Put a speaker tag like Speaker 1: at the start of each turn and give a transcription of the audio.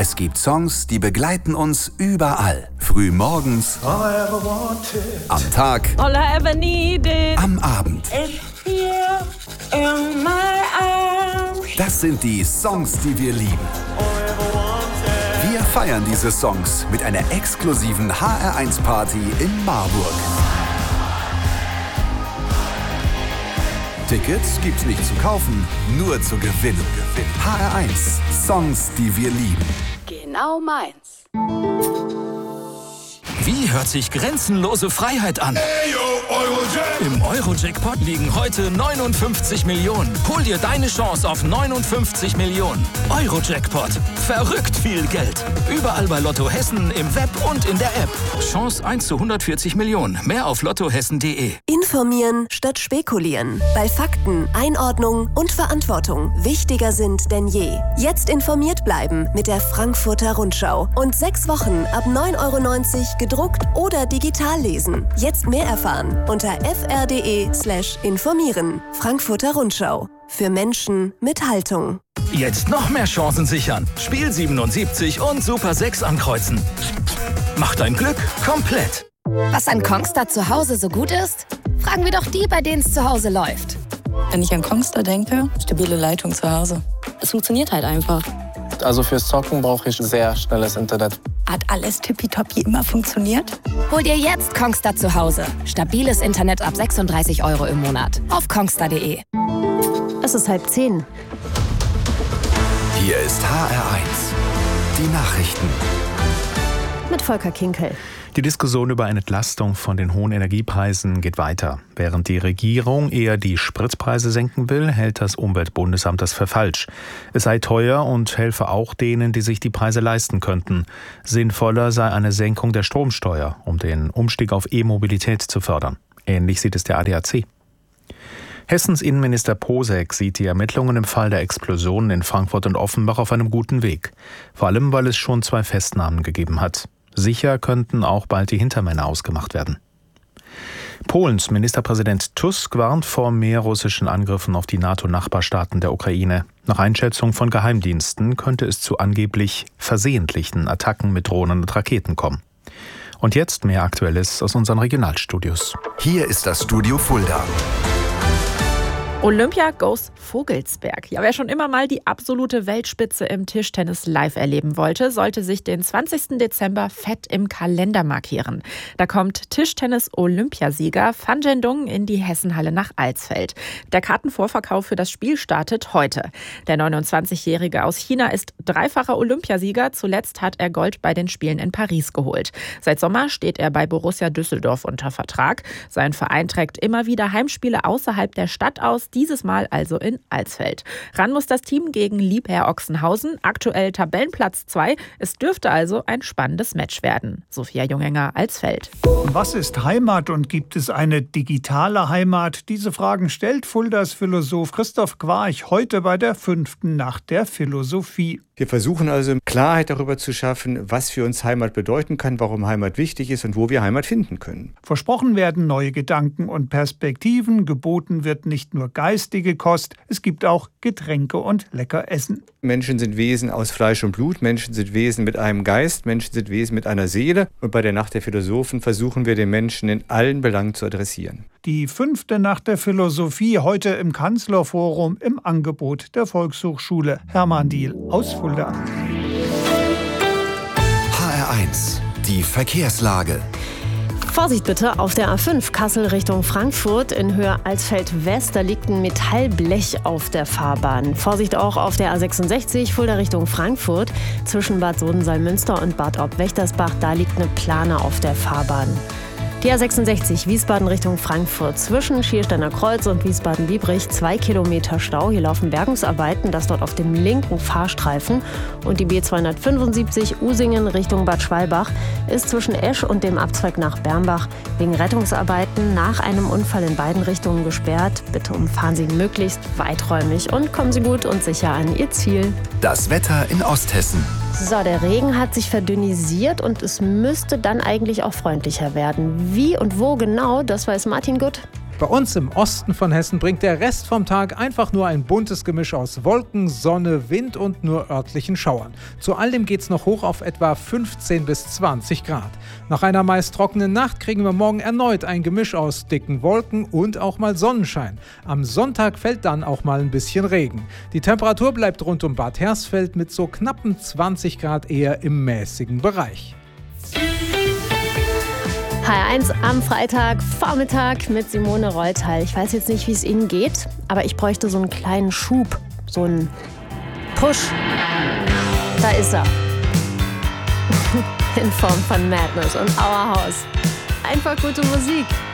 Speaker 1: Es gibt Songs, die begleiten uns überall. Früh morgens, am Tag,
Speaker 2: all I ever needed,
Speaker 1: am Abend.
Speaker 2: in my arms.
Speaker 1: Das sind die Songs, die wir lieben. Wir feiern diese Songs mit einer exklusiven HR1-Party in Marburg. Tickets gibt's nicht zu kaufen, nur zu gewinnen. HR1, Songs, die wir lieben.
Speaker 3: Genau meins.
Speaker 4: Wie hört sich grenzenlose Freiheit an? Im Euro-Jackpot liegen heute 59 Millionen. Hol dir deine Chance auf 59 Millionen. Euro-Jackpot. Verrückt viel Geld. Überall bei Lotto Hessen, im Web und in der App. Chance 1 zu 140 Millionen. Mehr auf lottohessen.de.
Speaker 5: Informieren statt spekulieren. Weil Fakten, Einordnung und Verantwortung wichtiger sind denn je. Jetzt informiert bleiben mit der Frankfurter Rundschau. Und 6 Wochen ab 9,90 € gedruckt oder digital lesen. Jetzt mehr erfahren unter fr.de/informieren. Frankfurter Rundschau. Für Menschen mit Haltung.
Speaker 4: Jetzt noch mehr Chancen sichern. Spiel 77 und Super 6 ankreuzen. Mach dein Glück komplett.
Speaker 6: Was an Kongstar zu Hause so gut ist? Fragen wir doch die, bei denen es zu Hause läuft.
Speaker 7: Wenn ich an Kongstar denke, stabile Leitung zu Hause. Es funktioniert halt einfach.
Speaker 8: Also fürs Zocken brauche ich sehr schnelles Internet.
Speaker 7: Hat alles tippitoppi immer funktioniert?
Speaker 6: Hol dir jetzt Kongstar zu Hause. Stabiles Internet ab 36 € im Monat. Auf kongstar.de.
Speaker 9: Es ist 9:30.
Speaker 1: Hier ist HR1, die Nachrichten.
Speaker 9: Mit Volker Kinkel.
Speaker 10: Die Diskussion über eine Entlastung von den hohen Energiepreisen geht weiter. Während die Regierung eher die Spritpreise senken will, hält das Umweltbundesamt das für falsch. Es sei teuer und helfe auch denen, die sich die Preise leisten könnten. Sinnvoller sei eine Senkung der Stromsteuer, um den Umstieg auf E-Mobilität zu fördern. Ähnlich sieht es der ADAC. Hessens Innenminister Posek sieht die Ermittlungen im Fall der Explosionen in Frankfurt und Offenbach auf einem guten Weg. Vor allem, weil es schon 2 Festnahmen gegeben hat. Sicher könnten auch bald die Hintermänner ausgemacht werden. Polens Ministerpräsident Tusk warnt vor mehr russischen Angriffen auf die NATO-Nachbarstaaten der Ukraine. Nach Einschätzung von Geheimdiensten könnte es zu angeblich versehentlichen Attacken mit Drohnen und Raketen kommen. Und jetzt mehr Aktuelles aus unseren Regionalstudios.
Speaker 1: Hier ist das Studio Fulda.
Speaker 2: Olympia goes Vogelsberg. Ja, wer schon immer mal die absolute Weltspitze im Tischtennis live erleben wollte, sollte sich den 20. Dezember fett im Kalender markieren. Da kommt Tischtennis-Olympiasieger Fan Zhendong in die Hessenhalle nach Alsfeld. Der Kartenvorverkauf für das Spiel startet heute. Der 29-Jährige aus China ist dreifacher Olympiasieger. Zuletzt hat er Gold bei den Spielen in Paris geholt. Seit Sommer steht er bei Borussia Düsseldorf unter Vertrag. Sein Verein trägt immer wieder Heimspiele außerhalb der Stadt aus. Dieses Mal also in Alsfeld. Ran muss das Team gegen Liebherr Ochsenhausen, aktuell Tabellenplatz 2. Es dürfte also ein spannendes Match werden. Sophia Jungenger, Alsfeld.
Speaker 11: Was ist Heimat und gibt es eine digitale Heimat? Diese Fragen stellt Fuldas Philosoph Christoph Quarch heute bei der 5. Nacht der Philosophie.
Speaker 12: Wir versuchen also Klarheit darüber zu schaffen, was für uns Heimat bedeuten kann, warum Heimat wichtig ist und wo wir Heimat finden können.
Speaker 11: Versprochen werden neue Gedanken und Perspektiven. Geboten wird nicht nur geistige Kost, es gibt auch Getränke und lecker Essen.
Speaker 12: Menschen sind Wesen aus Fleisch und Blut, Menschen sind Wesen mit einem Geist, Menschen sind Wesen mit einer Seele. Und bei der Nacht der Philosophen versuchen wir den Menschen in allen Belangen zu adressieren.
Speaker 11: Die 5. Nacht der Philosophie heute im Kanzlerforum im Angebot der Volkshochschule Hermann Diehl aus Fulda.
Speaker 1: HR1, die Verkehrslage.
Speaker 9: Vorsicht bitte auf der A5 Kassel Richtung Frankfurt in Höhe Alsfeld West. Da liegt ein Metallblech auf der Fahrbahn. Vorsicht auch auf der A66 Fulda Richtung Frankfurt. Zwischen Bad Sodensalm-Münster und Bad Ob-Wächtersbach. Da liegt eine Plane auf der Fahrbahn. Die A66 Wiesbaden Richtung Frankfurt. Zwischen Schiersteiner Kreuz und Wiesbaden-Biebrich 2 Kilometer Stau. Hier laufen Bergungsarbeiten, das dort auf dem linken Fahrstreifen. Und die B275 Usingen Richtung Bad Schwalbach ist zwischen Esch und dem Abzweig nach Bermbach wegen Rettungsarbeiten nach einem Unfall in beiden Richtungen gesperrt. Bitte umfahren Sie möglichst weiträumig und kommen Sie gut und sicher an Ihr Ziel.
Speaker 1: Das Wetter in Osthessen.
Speaker 9: So, der Regen hat sich verdünnisiert und es müsste dann eigentlich auch freundlicher werden. Wie und wo genau, das weiß Martin Gutt.
Speaker 13: Bei uns im Osten von Hessen bringt der Rest vom Tag einfach nur ein buntes Gemisch aus Wolken, Sonne, Wind und nur örtlichen Schauern. Zu all dem geht's noch hoch auf etwa 15 bis 20 Grad. Nach einer meist trockenen Nacht kriegen wir morgen erneut ein Gemisch aus dicken Wolken und auch mal Sonnenschein. Am Sonntag fällt dann auch mal ein bisschen Regen. Die Temperatur bleibt rund um Bad Hersfeld mit so knappen 20 Grad eher im mäßigen Bereich.
Speaker 9: HR1 am Freitagvormittag mit Simone Reutal. Ich weiß jetzt nicht, wie es Ihnen geht, aber ich bräuchte so einen kleinen Schub, so einen Push. Da ist er. In Form von Madness und Our House. Einfach gute Musik.